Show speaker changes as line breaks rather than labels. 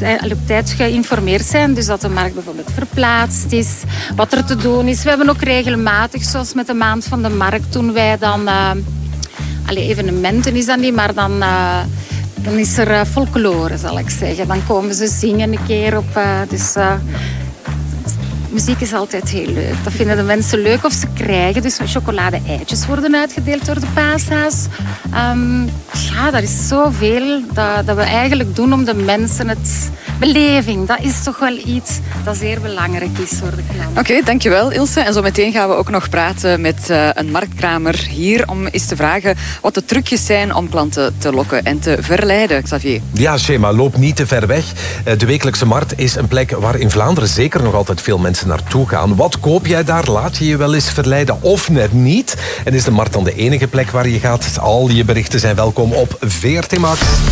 op tijd geïnformeerd zijn. Dus dat de markt bijvoorbeeld verplaatst is, wat er te doen is. We hebben ook regelmatig, zoals met de maand van de markt, doen wij dan... evenementen is dat niet, maar dan is er folklore, zal ik zeggen. Dan komen ze zingen een keer op... muziek is altijd heel leuk. Dat vinden de mensen leuk of ze krijgen. Dus chocolade-eitjes worden uitgedeeld door de paashaas. Er is zoveel dat we eigenlijk doen om de mensen het... Beleving, dat is toch wel iets dat zeer belangrijk is voor de klant.
Oké, dankjewel Ilse. En zo meteen gaan we ook nog praten met een marktkramer hier om eens te vragen wat de trucjes zijn om klanten te lokken en te verleiden, Xavier.
Ja, Shema, loop niet te ver weg. De wekelijkse markt is een plek waar in Vlaanderen zeker nog altijd veel mensen naartoe gaan. Wat koop jij daar? Laat je je wel eens verleiden of net niet? En is de markt dan de enige plek waar je gaat? Al je berichten zijn welkom op VRT Max.